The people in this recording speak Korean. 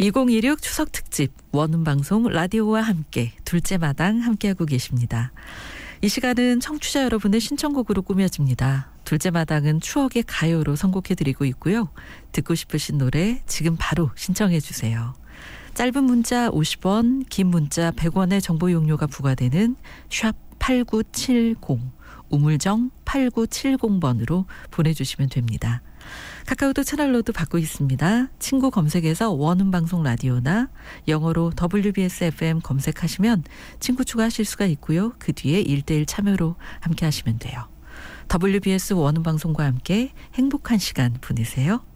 2016 추석 특집 원음방송 라디오와 함께 둘째 마당 함께하고 계십니다. 이 시간은 청취자 여러분의 신청곡으로 꾸며집니다. 둘째 마당은 추억의 가요로 선곡해드리고 있고요. 듣고 싶으신 노래 지금 바로 신청해 주세요. 짧은 문자 50원, 긴 문자 100원의 정보 이용료가 부과되는 샵 8970, 우물정 8970번으로 보내주시면 됩니다. 카카오톡 채널로도 받고 있습니다. 친구 검색에서 원음방송 라디오나 영어로 WBS FM 검색하시면 친구 추가하실 수가 있고요. 그 뒤에 1:1 참여로 함께 하시면 돼요. WBS 원음방송과 함께 행복한 시간 보내세요.